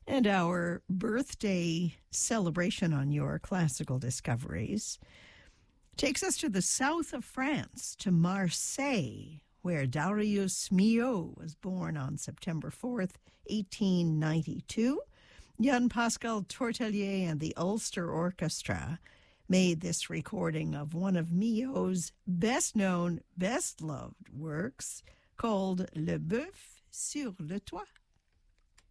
And our birthday celebration on your classical discoveries takes us to the south of France, to Marseille, where Darius Milhaud was born on September 4th, 1892. Jan Pascal Tortelier and the Ulster Orchestra made this recording of one of Milhaud's best-known, best-loved works called Le Bœuf sur le Toit.